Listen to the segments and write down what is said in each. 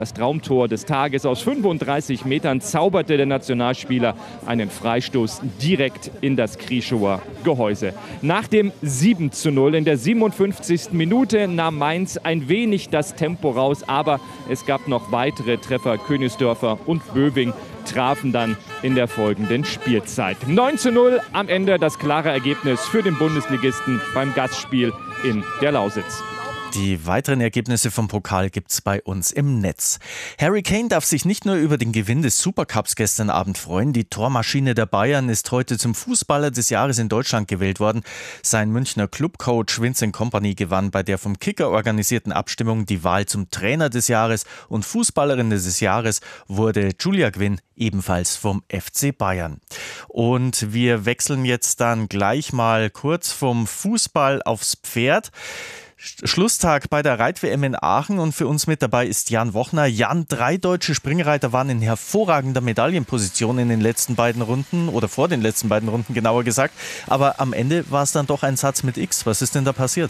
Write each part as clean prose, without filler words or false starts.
Das Traumtor des Tages aus 35 Metern zauberte der Nationalspieler einen Freistoß direkt in das Krieschower Gehäuse. Nach dem 7:0 in der 57. Minute nahm Mainz ein wenig das Tempo raus, aber es gab noch weitere Treffer. Königsdörfer und Böwing trafen dann in der folgenden Spielzeit. 9:0 am Ende das klare Ergebnis für den Bundesligisten beim Gastspiel in der Lausitz. Die weiteren Ergebnisse vom Pokal gibt's bei uns im Netz. Harry Kane darf sich nicht nur über den Gewinn des Supercups gestern Abend freuen. Die Tormaschine der Bayern ist heute zum Fußballer des Jahres in Deutschland gewählt worden. Sein Münchner Clubcoach Vincent Kompany gewann bei der vom Kicker organisierten Abstimmung die Wahl zum Trainer des Jahres und Fußballerin des Jahres wurde Julia Gwynn, ebenfalls vom FC Bayern. Und wir wechseln jetzt dann gleich mal kurz vom Fußball aufs Pferd. Schlusstag bei der Reit-WM in Aachen und für uns mit dabei ist Jan Wochner. Jan, 3 deutsche Springreiter waren in hervorragender Medaillenposition in den letzten beiden Runden oder vor den letzten beiden Runden genauer gesagt. Aber am Ende war es dann doch ein Satz mit X. Was ist denn da passiert?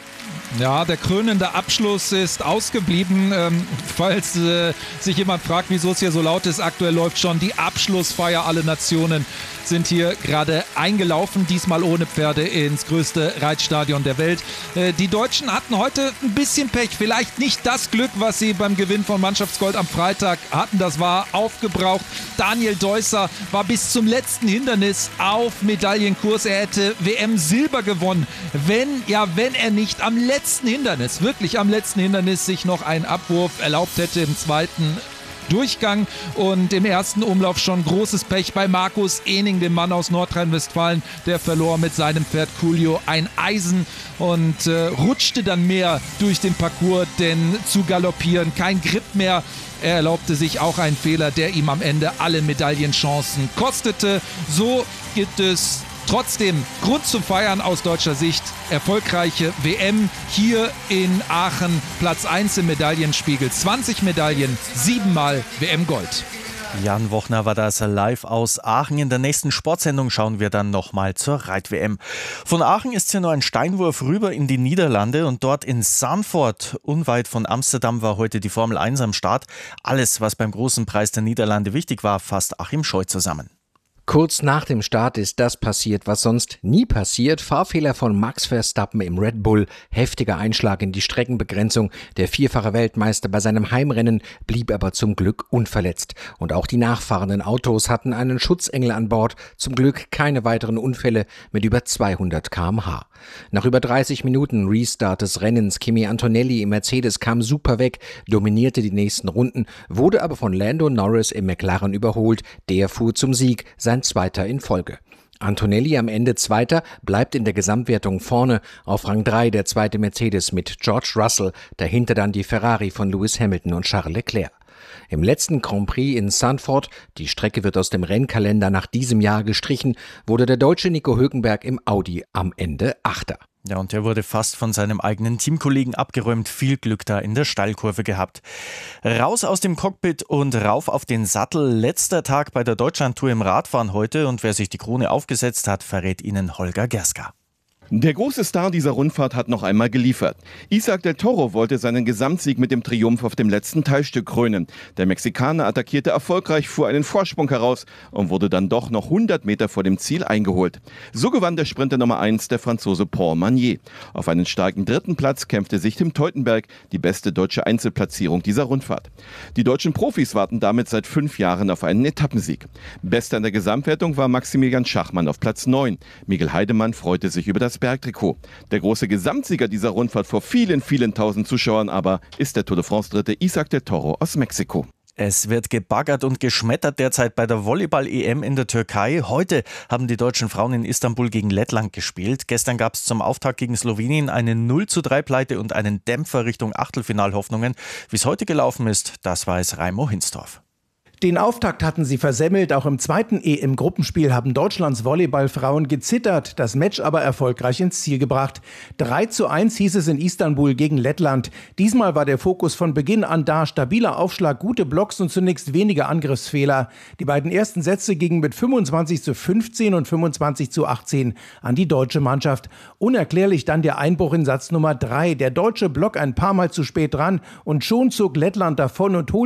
Ja, der krönende Abschluss ist ausgeblieben. Falls sich jemand fragt, wieso es hier so laut ist, aktuell läuft schon die Abschlussfeier. Alle Nationen sind hier gerade eingelaufen, diesmal ohne Pferde ins größte Reitstadion der Welt. Die Deutschen hatten heute ein bisschen Pech, vielleicht nicht das Glück, was sie beim Gewinn von Mannschaftsgold am Freitag hatten. Das war aufgebraucht. Daniel Deusser war bis zum letzten Hindernis auf Medaillenkurs. Er hätte WM-Silber gewonnen, wenn er nicht am letzten Hindernis, wirklich am letzten Hindernis, sich noch einen Abwurf erlaubt hätte im zweiten Durchgang und im ersten Umlauf schon großes Pech bei Markus Ening, dem Mann aus Nordrhein-Westfalen. Der verlor mit seinem Pferd Coolio ein Eisen und rutschte dann mehr durch den Parcours, denn zu galoppieren kein Grip mehr. Er erlaubte sich auch einen Fehler, der ihm am Ende alle Medaillenchancen kostete. So gibt es trotzdem Grund zum Feiern aus deutscher Sicht. Erfolgreiche WM hier in Aachen. Platz 1 im Medaillenspiegel. 20 Medaillen, 7-mal WM-Gold. Jan Wochner war das live aus Aachen. In der nächsten Sportsendung schauen wir dann nochmal zur Reit-WM. Von Aachen ist ja nur ein Steinwurf rüber in die Niederlande und dort in Zandvoort, unweit von Amsterdam, war heute die Formel 1 am Start. Alles, was beim großen Preis der Niederlande wichtig war, fasst Achim Scheu zusammen. Kurz nach dem Start ist das passiert, was sonst nie passiert. Fahrfehler von Max Verstappen im Red Bull, heftiger Einschlag in die Streckenbegrenzung. Der vierfache Weltmeister bei seinem Heimrennen blieb aber zum Glück unverletzt. Und auch die nachfahrenden Autos hatten einen Schutzengel an Bord. Zum Glück keine weiteren Unfälle mit über 200 km/h. Nach über 30 Minuten Restart des Rennens, Kimi Antonelli im Mercedes kam super weg, dominierte die nächsten Runden, wurde aber von Lando Norris im McLaren überholt. Der fuhr zum Sieg, sein zweiter in Folge. Antonelli am Ende Zweiter, bleibt in der Gesamtwertung vorne. Auf Rang 3 der zweite Mercedes mit George Russell, dahinter dann die Ferrari von Lewis Hamilton und Charles Leclerc. Im letzten Grand Prix in Zandvoort, die Strecke wird aus dem Rennkalender nach diesem Jahr gestrichen, wurde der deutsche Nico Hülkenberg im Audi am Ende Achter. Ja, und er wurde fast von seinem eigenen Teamkollegen abgeräumt. Viel Glück da in der Steilkurve gehabt. Raus aus dem Cockpit und rauf auf den Sattel. Letzter Tag bei der Deutschlandtour im Radfahren heute. Und wer sich die Krone aufgesetzt hat, verrät Ihnen Holger Gerska. Der große Star dieser Rundfahrt hat noch einmal geliefert. Isaac del Toro wollte seinen Gesamtsieg mit dem Triumph auf dem letzten Teilstück krönen. Der Mexikaner attackierte erfolgreich, fuhr einen Vorsprung heraus und wurde dann doch noch 100 Meter vor dem Ziel eingeholt. So gewann der Sprinter Nummer 1, der Franzose Paul Magnier. Auf einen starken 3. Platz kämpfte sich Tim Teutenberg, die beste deutsche Einzelplatzierung dieser Rundfahrt. Die deutschen Profis warten damit seit 5 Jahren auf einen Etappensieg. Bester in der Gesamtwertung war Maximilian Schachmann auf Platz 9. Miguel Heidemann freute sich über das Bergtrikot. Der große Gesamtsieger dieser Rundfahrt vor vielen, vielen tausend Zuschauern aber ist der Tour de France-Dritte Isaac del Toro aus Mexiko. Es wird gebaggert und geschmettert derzeit bei der Volleyball-EM in der Türkei. Heute haben die deutschen Frauen in Istanbul gegen Lettland gespielt. Gestern gab es zum Auftakt gegen Slowenien eine 0:3-Pleite und einen Dämpfer Richtung Achtelfinalhoffnungen. Wie es heute gelaufen ist, das weiß Raimo Hinsdorf. Den Auftakt hatten sie versemmelt. Auch im zweiten EM-Gruppenspiel haben Deutschlands Volleyballfrauen gezittert, das Match aber erfolgreich ins Ziel gebracht. 3:1 hieß es in Istanbul gegen Lettland. Diesmal war der Fokus von Beginn an da. Stabiler Aufschlag, gute Blocks und zunächst wenige Angriffsfehler. Die beiden ersten Sätze gingen mit 25:15 und 25:18 an die deutsche Mannschaft. Unerklärlich dann der Einbruch in Satz Nummer 3. Der deutsche Block ein paar Mal zu spät dran und schon zog Lettland davon und holte